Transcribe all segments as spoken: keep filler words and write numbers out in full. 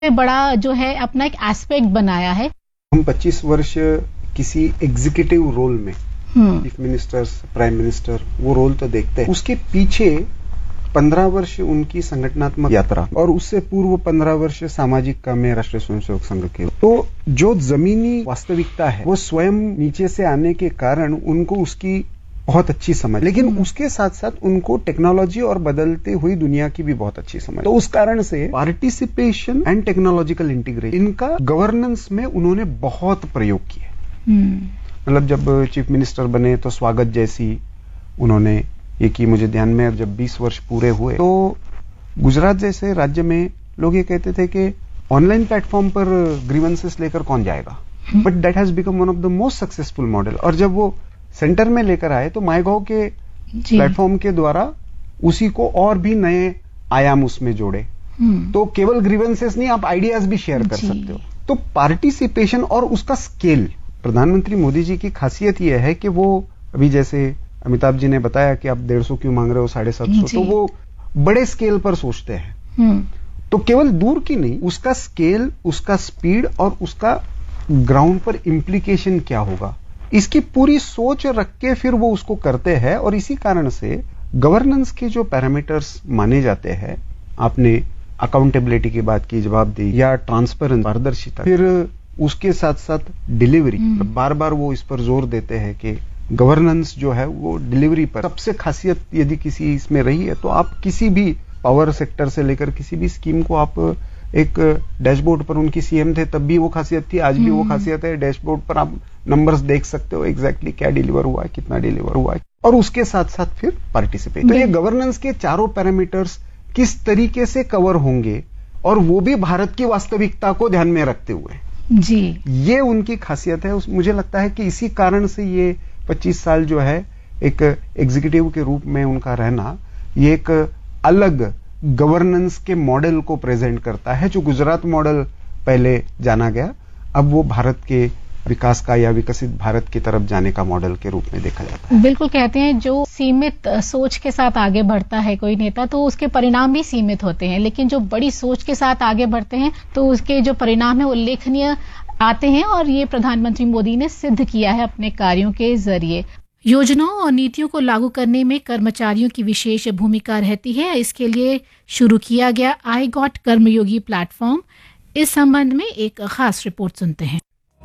बड़ा जो है अपना एक एस्पेक्ट बनाया है। हम पच्चीस वर्ष किसी एग्जीक्यूटिव रोल में, चीफ मिनिस्टर, प्राइम मिनिस्टर, वो रोल तो देखते हैं, उसके पीछे पंद्रह वर्ष उनकी संगठनात्मक यात्रा और उससे पूर्व पंद्रह वर्ष सामाजिक काम में राष्ट्रीय स्वयंसेवक संघ के। तो जो जमीनी वास्तविकता है वो स्वयं नीचे से आने के कारण उनको उसकी बहुत अच्छी समझ, लेकिन उसके साथ साथ उनको टेक्नोलॉजी और बदलते हुई दुनिया की भी बहुत अच्छी समझ। तो उस कारण से पार्टिसिपेशन एंड टेक्नोलॉजिकल इंटीग्रेशन, इनका गवर्नेंस में उन्होंने बहुत प्रयोग किए। मतलब जब चीफ मिनिस्टर बने तो स्वागत जैसी उन्होंने ये की। मुझे ध्यान में जब बीस वर्ष पूरे हुए तो गुजरात जैसे राज्य में लोग ये कहते थे कि ऑनलाइन प्लेटफॉर्म पर ग्रीवेंसेस लेकर कौन जाएगा, but that has become one of the most successful model. और जब वो सेंटर में लेकर आए तो माईगॉव के प्लेटफॉर्म के द्वारा उसी को और भी नए आयाम उसमें जोड़े। तो केवल ग्रीवेंसेस नहीं, आप आइडियाज भी शेयर कर सकते हो। तो पार्टिसिपेशन और उसका स्केल, प्रधानमंत्री मोदी जी की खासियत यह है कि वो अभी जैसे अमिताभ जी ने बताया कि आप डेढ़ सौ क्यों मांग रहे हो, साढ़े सात सौ, तो वो बड़े स्केल पर सोचते हैं। तो केवल दूर की नहीं, उसका स्केल, उसका स्पीड और उसका ग्राउंड पर इम्प्लीकेशन क्या होगा, इसकी पूरी सोच रख के फिर वो उसको करते हैं। और इसी कारण से गवर्नेंस के जो पैरामीटर्स माने जाते हैं, आपने अकाउंटेबिलिटी की बात की, जवाबदेही या ट्रांसपेरेंस, पारदर्शिता, फिर उसके साथ साथ डिलीवरी, बार बार वो इस पर जोर देते हैं कि गवर्नेंस जो है वो डिलीवरी पर सबसे खासियत यदि किसी इसमें रही है तो आप किसी भी पावर सेक्टर से लेकर किसी भी स्कीम को आप एक डैशबोर्ड पर, उनकी सीएम थे तब भी वो खासियत थी, आज भी वो खासियत है, डैशबोर्ड पर आप नंबर्स देख सकते हो एग्जैक्टली क्या डिलीवर हुआ है, कितना डिलीवर हुआ है, और उसके साथ साथ फिर पार्टिसिपेट। तो ये गवर्नेंस के चारों पैरामीटर्स किस तरीके से कवर होंगे और वो भी भारत की वास्तविकता को ध्यान में रखते हुए जी, ये उनकी खासियत है। मुझे लगता है कि इसी कारण से ये पच्चीस साल जो है एक एग्जीक्यूटिव के रूप में उनका रहना, ये एक अलग गवर्नेंस के मॉडल को प्रेजेंट करता है। जो गुजरात मॉडल पहले जाना गया, अब वो भारत के विकास का या विकसित भारत की तरफ जाने का मॉडल के रूप में देखा जाता है। बिल्कुल, कहते हैं जो सीमित सोच के साथ आगे बढ़ता है कोई नेता तो उसके परिणाम भी सीमित होते हैं, लेकिन जो बड़ी सोच के साथ आगे बढ़ते हैं तो उसके जो परिणाम है उल्लेखनीय आते हैं। और ये प्रधानमंत्री मोदी ने सिद्ध किया है अपने कार्यों के जरिए। योजनाओं और नीतियों को लागू करने में कर्मचारियों की विशेष भूमिका रहती है। इसके लिए शुरू किया गया आई गॉट कर्मयोगी प्लेटफॉर्म, इस संबंध में एक खास रिपोर्ट सुनते हैं।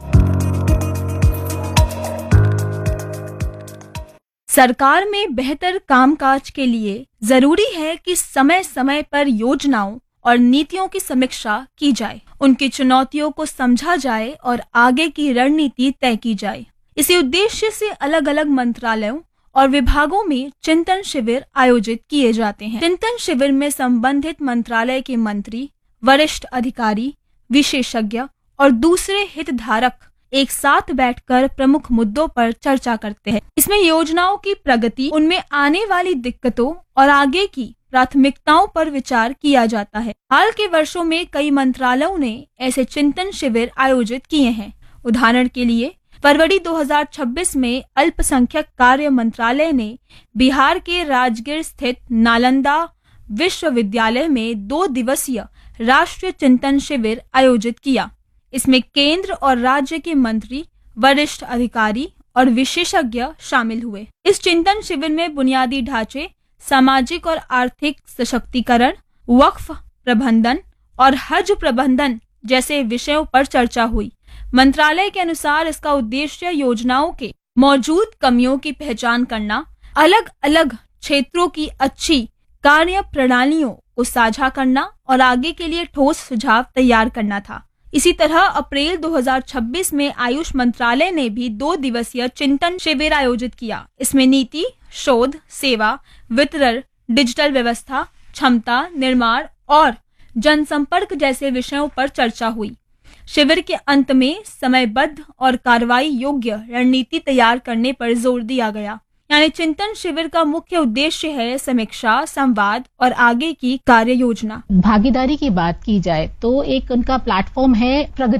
सरकार में बेहतर कामकाज के लिए जरूरी है कि समय समय पर योजनाओं और नीतियों की समीक्षा की जाए, उनकी चुनौतियों को समझा जाए और आगे की रणनीति तय की जाए। इसी उद्देश्य से अलग अलग मंत्रालयों और विभागों में चिंतन शिविर आयोजित किए जाते हैं। चिंतन शिविर में संबंधित मंत्रालय के मंत्री, वरिष्ठ अधिकारी, विशेषज्ञ और दूसरे हितधारक एक साथ बैठकर प्रमुख मुद्दों पर चर्चा करते हैं। इसमें योजनाओं की प्रगति, उनमें आने वाली दिक्कतों और आगे की प्राथमिकताओं पर विचार किया जाता है। हाल के वर्षों में कई मंत्रालयों ने ऐसे चिंतन शिविर आयोजित किए हैं। उदाहरण के लिए फरवरी दो हज़ार छब्बीस में अल्पसंख्यक कार्य मंत्रालय ने बिहार के राजगीर स्थित नालंदा विश्वविद्यालय में दो दिवसीय राष्ट्रीय चिंतन शिविर आयोजित किया। इसमें केंद्र और राज्य के मंत्री, वरिष्ठ अधिकारी और विशेषज्ञ शामिल हुए। इस चिंतन शिविर में बुनियादी ढांचे, सामाजिक और आर्थिक सशक्तिकरण, वक्फ प्रबंधन और हज प्रबंधन जैसे विषयों पर चर्चा हुई। मंत्रालय के अनुसार इसका उद्देश्य योजनाओं के मौजूद कमियों की पहचान करना, अलग अलग क्षेत्रों की अच्छी कार्य प्रणालियों को साझा करना और आगे के लिए ठोस सुझाव तैयार करना था। इसी तरह अप्रैल दो हज़ार छब्बीस में आयुष मंत्रालय ने भी दो दिवसीय चिंतन शिविर आयोजित किया। इसमें नीति, शोध, सेवा, वितरण, डिजिटल व्यवस्था, क्षमता निर्माण और जनसंपर्क जैसे विषयों पर चर्चा हुई। शिविर के अंत में समयबद्ध और कार्रवाई योग्य रणनीति तैयार करने पर जोर दिया गया। यानी चिंतन शिविर का मुख्य उद्देश्य है समीक्षा, संवाद और आगे की कार्य योजना। भागीदारी की बात की जाए तो एक उनका प्लेटफॉर्म है प्रगति।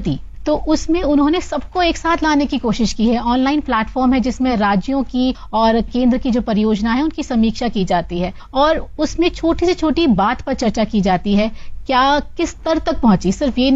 तो उसमें उन्होंने सबको एक साथ लाने की कोशिश की है। ऑनलाइन प्लेटफॉर्म है जिसमें राज्यों की और केंद्र की जो परियोजना है उनकी समीक्षा की जाती है और उसमें छोटी से छोटी बात पर चर्चा की जाती है, क्या किस स्तर तक पहुंची। सिर्फ ये